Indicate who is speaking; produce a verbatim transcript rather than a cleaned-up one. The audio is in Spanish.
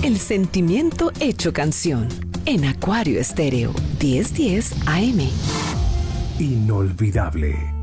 Speaker 1: El sentimiento hecho canción. En Acuario Estéreo, diez diez A M.
Speaker 2: Inolvidable.